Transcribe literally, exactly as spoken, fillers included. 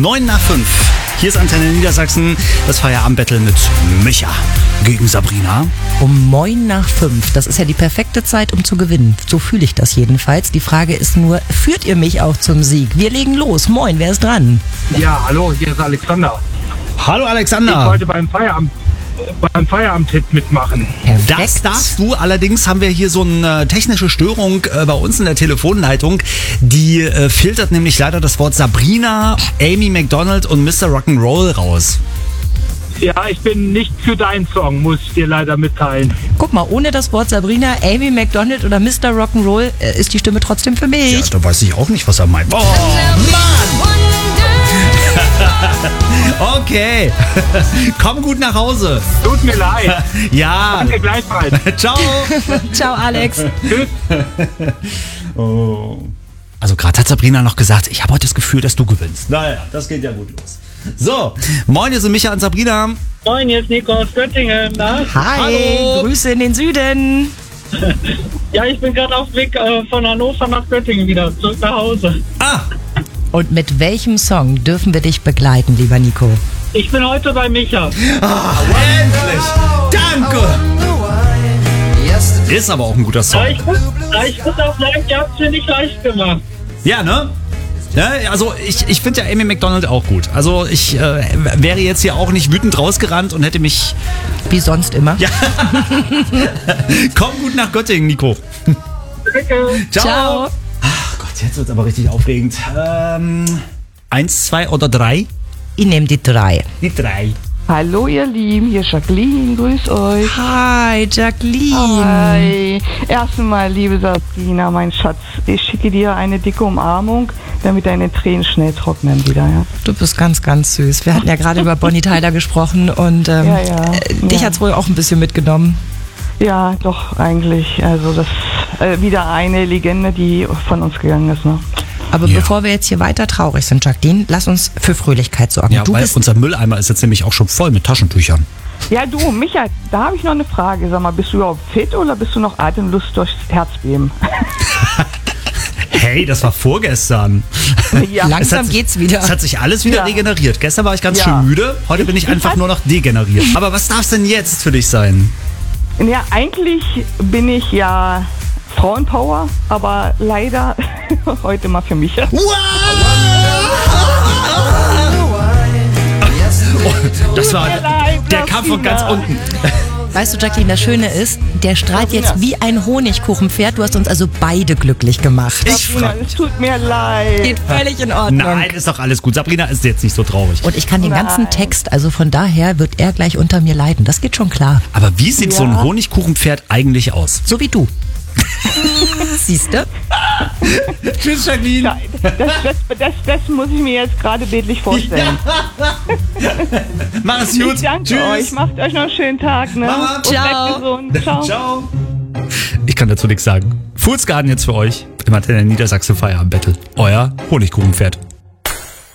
neun nach fünf. Hier ist Antenne Niedersachsen, das Feierabendbattle mit Micha gegen Sabrina. Um neun nach fünf. Das ist ja die perfekte Zeit, um zu gewinnen. So fühle ich das jedenfalls. Die Frage ist nur, führt ihr mich auch zum Sieg? Wir legen los. Moin, wer ist dran? Ja, hallo, hier ist Alexander. Hallo Alexander. Ich wollte beim Feierabend, beim Feierabend-Hit mitmachen. Perfekt. Das darfst du, allerdings haben wir hier so eine technische Störung äh, bei uns in der Telefonleitung. Die äh, filtert nämlich leider das Wort Sabrina, Amy Macdonald und Mister Rock'n'Roll raus. Ja, ich bin nicht für deinen Song, muss ich dir leider mitteilen. Guck mal, ohne das Wort Sabrina, Amy Macdonald oder Mister Rock'n'Roll äh, ist die Stimme trotzdem für mich. Ja, da weiß ich auch nicht, was er meint. Oh, Mann! Okay. Komm gut nach Hause. Tut mir leid. Ja. Danke gleichfalls. Ciao. Ciao, Alex. Tschüss. Oh. Also gerade hat Sabrina noch gesagt, ich habe heute das Gefühl, dass du gewinnst. Naja, das geht ja gut los. So, moin, hier sind Micha und Sabrina. Moin, hier ist Nico aus Göttingen. Na? Hi, Hallo. Grüße in den Süden. Ja, ich bin gerade auf dem Weg äh, von Hannover nach Göttingen wieder, zurück nach Hause. Ah, Und mit welchem Song dürfen wir dich begleiten, lieber Nico? Ich bin heute bei Micha. endlich. Danke. Ist aber auch ein guter Song. Ja, ich muss, ja, ich muss auch sagen, ihr habt es mir nicht leicht gemacht. Ja, ne? Ja, also ich, ich finde ja Amy Macdonald auch gut. Also ich äh, wäre jetzt hier auch nicht wütend rausgerannt und hätte mich... Wie sonst immer. Ja. Komm gut nach Göttingen, Nico. Danke. Ciao. Ciao. Ach Gott, jetzt wird's aber richtig aufregend. Ähm, eins, zwei oder drei? Ich nehme die drei. Die drei. Hallo ihr Lieben, hier ist Jacqueline, grüß euch. Hi, Jacqueline. Hi. Erstmal, liebe Sabrina, mein Schatz, ich schicke dir eine dicke Umarmung, damit deine Tränen schnell trocknen wieder. Ja? Du bist ganz, ganz süß. Wir hatten ja gerade über Bonnie Tyler gesprochen und ähm, Ja, ja, äh, dich ja. hat's wohl auch ein bisschen mitgenommen. Ja, doch, eigentlich. Also das äh, wieder eine Legende, die von uns gegangen ist. Ne? Aber Ja. bevor wir jetzt hier weiter traurig sind, Jacqueline, lass uns für Fröhlichkeit sorgen. Ja, du weil bist unser Mülleimer ist jetzt nämlich auch schon voll mit Taschentüchern. Ja, du, Micha, da habe ich noch eine Frage. Sag mal, bist du überhaupt fit oder bist du noch atemlos durchs Herzbeben? Hey, das war vorgestern. Ja. langsam Es hat- geht's wieder. Es hat sich alles wieder Ja. regeneriert. Gestern war ich ganz Ja. schön müde, heute bin ich einfach nur noch degeneriert. Aber was darf es denn jetzt für dich sein? Ja, eigentlich bin ich ja Frauenpower, aber leider heute mal für mich. Oh, das war, Tut mir leid, der kam von ganz Sabrina. unten. Weißt du, Jacqueline, das Schöne ist, der strahlt jetzt wie ein Honigkuchenpferd. Du hast uns also beide glücklich gemacht. Ich Sabrina, freu es tut mir leid. Geht völlig in Ordnung. Nein, ist doch alles gut. Sabrina ist jetzt nicht so traurig. Und ich kann den ganzen Nein. Text, also von daher wird er gleich unter mir leiden. Das geht schon klar. Aber wie sieht Ja. so ein Honigkuchenpferd eigentlich aus? So wie du. Siehst du? Tschüss, Jacqueline. Ja, das, das, das, das muss ich mir jetzt gerade bildlich vorstellen. Mach es gut. Ich danke Tschüss. euch. Macht euch noch einen schönen Tag. Ne? Mama. Und Ciao. bleibt gesund. Ciao. Ciao. Ich kann dazu nichts sagen. Furzgarten jetzt für euch im Antenne Niedersachsen Feierabend-Battle. Euer Honigkuchenpferd.